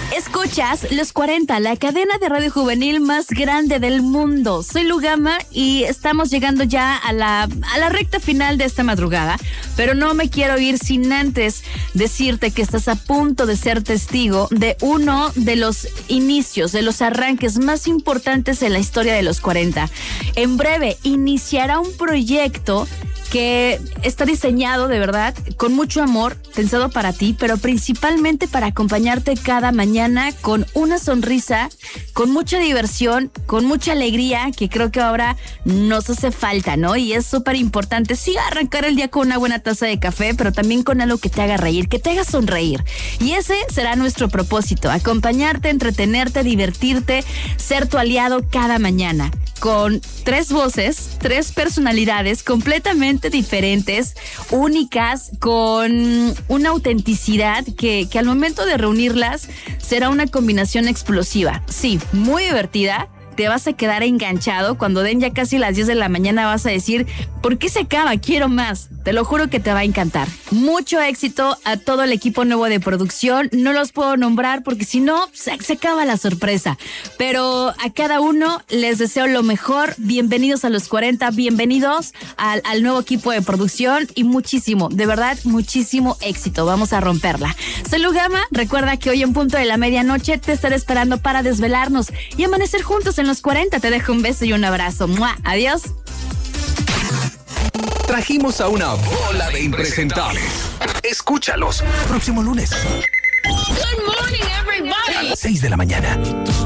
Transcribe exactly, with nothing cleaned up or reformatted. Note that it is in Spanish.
Escuchas Los cuarenta, la cadena de radio juvenil más grande del mundo. Soy Lugama y estamos llegando ya a la, a la recta final de esta madrugada, pero no me quiero ir sin antes decirte que estás a punto de ser testigo de uno de los inicios, de los arranques más importantes en la historia de Los cuarenta. En breve iniciará un proyecto que está diseñado de verdad con mucho amor, pensado para ti, pero principalmente para acompañarte cada mañana con una sonrisa, con mucha diversión, con mucha alegría, que creo que ahora nos hace falta, ¿no? Y es súper importante, sí, arrancar el día con una buena taza de café, pero también con algo que te haga reír, que te haga sonreír. Y ese será nuestro propósito, acompañarte, entretenerte, divertirte, ser tu aliado cada mañana. Con tres voces, tres personalidades completamente diferentes, únicas, con una autenticidad que, que al momento de reunirlas será una combinación explosiva. Sí, muy divertida. Te vas a quedar enganchado. Cuando den ya casi las diez de la mañana vas a decir, ¿por qué se acaba? Quiero más. Te lo juro que te va a encantar. Mucho éxito a todo el equipo nuevo de producción. No los puedo nombrar porque si no, se, se acaba la sorpresa. Pero a cada uno les deseo lo mejor. Bienvenidos a Los cuarenta, bienvenidos al, al nuevo equipo de producción y muchísimo, de verdad, muchísimo éxito. Vamos a romperla. Soy Lugama. Recuerda que hoy en punto de la medianoche te estaré esperando para desvelarnos y amanecer juntos en Los cuarenta. Te dejo un beso y un abrazo. ¡Mua! Adiós. Trajimos a una bola de impresentables. Escúchalos próximo lunes. Good morning, everybody. A las seis de la mañana.